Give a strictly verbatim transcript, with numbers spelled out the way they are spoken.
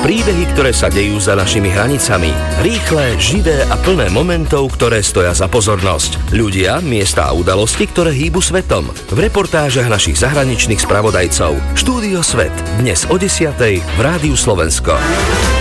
Príbehy, ktoré sa dejú za našimi hranicami. Rýchle, živé a plné momentov, ktoré stoja za pozornosť. Ľudia, miesta a udalosti, ktoré hýbu svetom. V reportážach našich zahraničných spravodajcov. Štúdio Svet. Dnes o desiatej v Rádiu Slovensko.